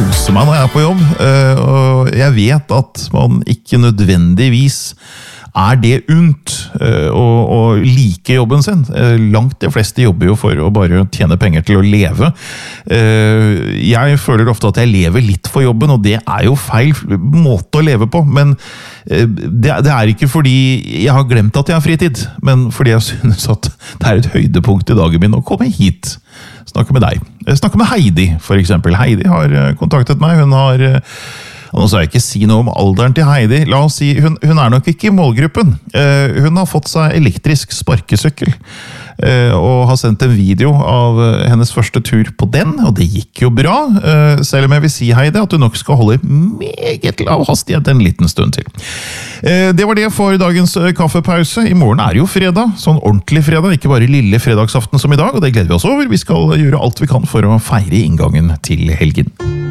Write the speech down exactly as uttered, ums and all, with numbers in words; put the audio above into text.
koser meg når jeg er på jobb, og jeg vet at man ikke nødvendigvis er det unt å, å like jobben sin. Langt de fleste jobber jo for å bare tjene penger til å leve. Jeg føler ofte at jeg lever litt for jobben, og det er jo feil måte å leve på, men det, det er ikke fordi jeg har glemt at jeg har fritid, men fordi jeg synes at det er et høydepunkt i dagen min å komme hit. Snakke med deg. Snakke med Heidi, for eksempel. Heidi har kontaktet meg, hun har... Nå skal jeg ikke si noe om alderen til Heidi. La oss si, hun, hun er nok ikke i målgruppen. Uh, hun har fått seg elektrisk sparkesøkkel, uh, og har sendt en video av hennes første tur på den, og det gikk jo bra. Uh, selv om jeg vil si, Heidi, at du nok skal holde meget lav hastighet en liten stund til. Uh, det var det for dagens kaffepause. I morgen er jo fredag, sånn ordentlig fredag, ikke bare lille fredagsaften som i dag, og det gleder vi oss over. Vi skal gjøre alt vi kan for å feire inngangen til helgen.